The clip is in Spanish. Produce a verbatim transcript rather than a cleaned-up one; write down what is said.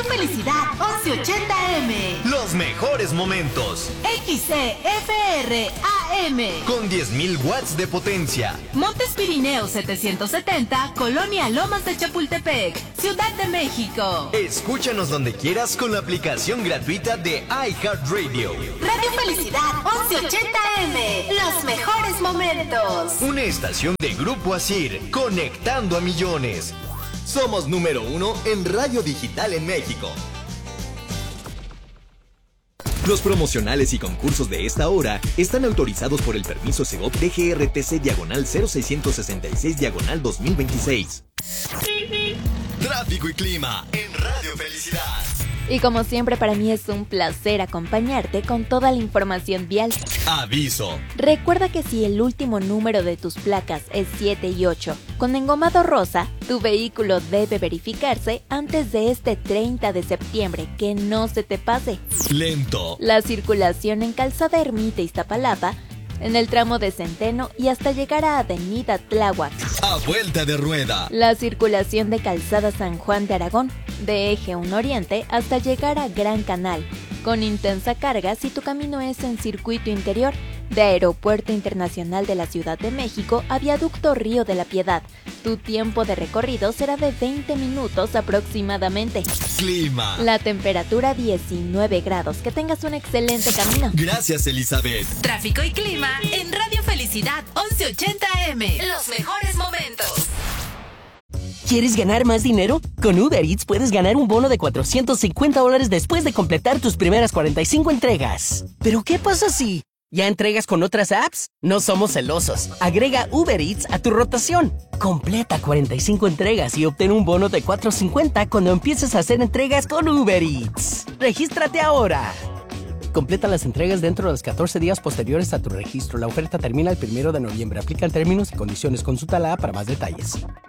Felicidad once ochenta eme. Los mejores momentos. X C F R A M. Con diez mil watts de potencia. Montes Pirineos setecientos setenta, Colonia Lomas de Chapultepec, Ciudad de México. Escúchanos donde quieras con la aplicación gratuita de iHeartRadio. Radio Felicidad once ochenta eme. Los mejores momentos. Una estación de Grupo Asir, conectando a millones. Somos número uno en radio digital en México. Los promocionales y concursos de esta hora están autorizados por el permiso Segov D G R T C diagonal cero seiscientos sesenta y seis diagonal dos mil veintiséis. Tráfico y clima en Radio Felicidad. Y como siempre, para mí es un placer acompañarte con toda la información vial. Aviso. Recuerda que si el último número de tus placas es siete y ocho, con engomado rosa, tu vehículo debe verificarse antes de este treinta de septiembre, que no se te pase. Lento. La circulación en Calzada Ermita Iztapalapa, en el tramo de Centeno y hasta llegar a Avenida Tláhuac. A vuelta de rueda. La circulación de Calzada San Juan de Aragón, de Eje uno Oriente hasta llegar a Gran Canal, con intensa carga si tu camino es en circuito interior, de Aeropuerto Internacional de la Ciudad de México a Viaducto Río de la Piedad. Tu tiempo de recorrido será de veinte minutos aproximadamente. Clima. La temperatura diecinueve grados. Que tengas un excelente camino. Gracias, Elizabeth. Tráfico y clima en Radio Felicidad once ochenta eme. Los mejores momentos. ¿Quieres ganar más dinero? Con Uber Eats puedes ganar un bono de cuatrocientos cincuenta dólares después de completar tus primeras cuarenta y cinco entregas. ¿Pero qué pasa si ya entregas con otras apps? No somos celosos. Agrega Uber Eats a tu rotación. Completa cuarenta y cinco entregas y obtén un bono de cuatrocientos cincuenta cuando empieces a hacer entregas con Uber Eats. ¡Regístrate ahora! Completa las entregas dentro de los catorce días posteriores a tu registro. La oferta termina el primero de noviembre. Aplican términos y condiciones. Consulta la app para más detalles.